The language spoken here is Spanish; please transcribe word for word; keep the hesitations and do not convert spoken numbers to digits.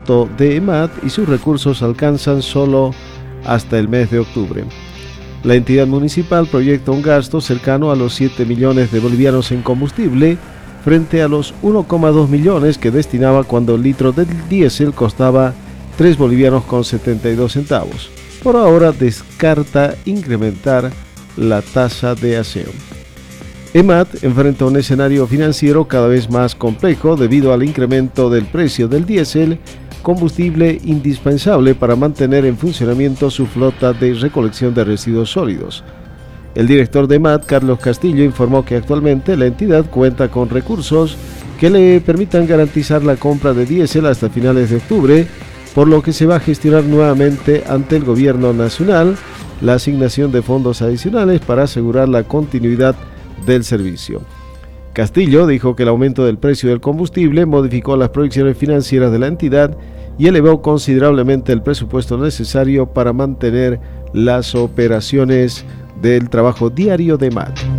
monto de EMAT y sus recursos alcanzan solo hasta el mes de octubre. La entidad municipal proyecta un gasto cercano a los siete millones de bolivianos en combustible, frente a los uno coma dos millones que destinaba cuando el litro del diésel costaba tres bolivianos con setenta y dos centavos. Por ahora descarta incrementar la tasa de aseo. EMAT enfrenta un escenario financiero cada vez más complejo debido al incremento del precio del diésel, combustible indispensable para mantener en funcionamiento su flota de recolección de residuos sólidos. El director de EMAT, Carlos Castillo, informó que actualmente la entidad cuenta con recursos que le permitan garantizar la compra de diésel hasta finales de octubre, por lo que se va a gestionar nuevamente ante el gobierno nacional la asignación de fondos adicionales para asegurar la continuidad del servicio. Castillo dijo que el aumento del precio del combustible modificó las proyecciones financieras de la entidad y elevó considerablemente el presupuesto necesario para mantener las operaciones del trabajo diario de EMAT.